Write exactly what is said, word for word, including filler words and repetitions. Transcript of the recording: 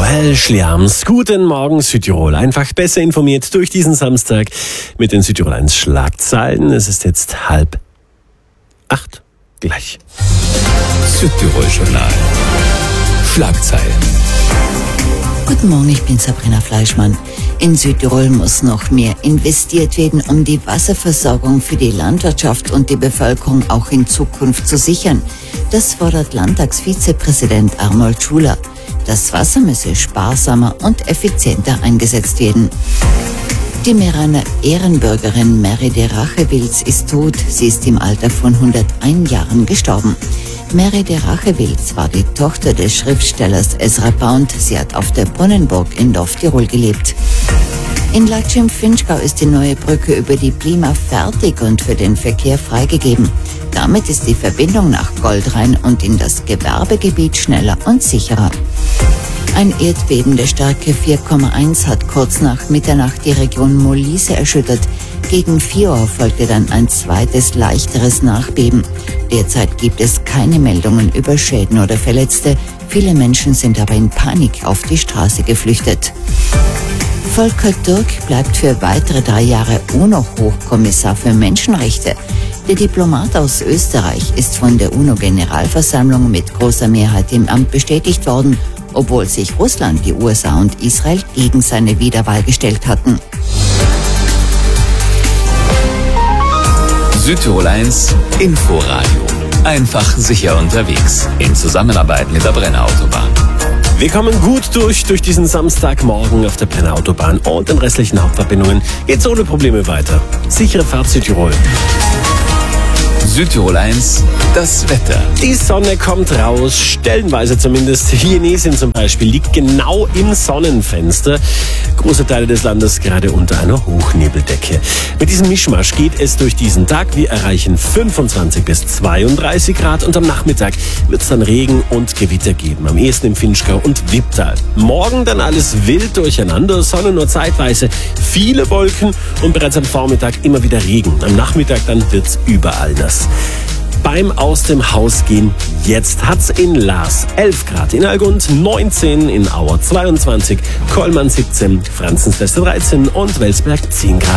Joel Schliams. Guten Morgen Südtirol. Einfach besser informiert durch diesen Samstag mit den Südtirol eins Schlagzeilen. Es ist jetzt halb acht. Gleich. Südtirol Journal. Schlagzeilen. Guten Morgen, ich bin Sabrina Fleischmann. In Südtirol muss noch mehr investiert werden, um die Wasserversorgung für die Landwirtschaft und die Bevölkerung auch in Zukunft zu sichern. Das fordert Landtagsvizepräsident Arnold Schuler. Das Wasser müsse sparsamer und effizienter eingesetzt werden. Die Meraner Ehrenbürgerin Mary de Rachewils ist tot. Sie ist im Alter von hunderteins Jahren gestorben. Mary de Rachewils war die Tochter des Schriftstellers Ezra Pound. Sie hat auf der Brunnenburg in Dorftirol gelebt. In Latsch im Finchgau ist die neue Brücke über die Plima fertig und für den Verkehr freigegeben. Damit ist die Verbindung nach Goldrhein und in das Gewerbegebiet schneller und sicherer. Ein Erdbeben der Stärke vier Komma eins hat kurz nach Mitternacht die Region Molise erschüttert. Gegen vier Uhr folgte dann ein zweites, leichteres Nachbeben. Derzeit gibt es keine Meldungen über Schäden oder Verletzte. Viele Menschen sind aber in Panik auf die Straße geflüchtet. Volker Türk bleibt für weitere drei Jahre UNO-Hochkommissar für Menschenrechte. Der Diplomat aus Österreich ist von der UNO-Generalversammlung mit großer Mehrheit im Amt bestätigt worden, obwohl sich Russland, die U S A und Israel gegen seine Wiederwahl gestellt hatten. Südtirol eins Inforadio. Einfach sicher unterwegs. In Zusammenarbeit mit der Brenner Autobahn. Wir kommen gut durch, durch diesen Samstagmorgen auf der Brenner Autobahn und den restlichen Hauptverbindungen geht's ohne Probleme weiter. Sichere Fahrt Südtirol. Südtirol eins, das Wetter. Die Sonne kommt raus, stellenweise zumindest. Jenesien zum Beispiel liegt genau im Sonnenfenster. Große Teile des Landes gerade unter einer Hochnebeldecke. Mit diesem Mischmasch geht es durch diesen Tag. Wir erreichen fünfundzwanzig bis zweiunddreißig Grad und am Nachmittag wird es dann Regen und Gewitter geben. Am ehesten im Finchgau und Wipptal. Morgen dann alles wild durcheinander, Sonne nur zeitweise, viele Wolken und bereits am Vormittag immer wieder Regen. Am Nachmittag dann wird's überall nass. Beim Aus dem Haus gehen jetzt hat's in Laas elf Grad, in Allgund neunzehn, in Auer zweiundzwanzig, Kollmann siebzehn, Franzensfeste dreizehn und Welsberg zehn Grad.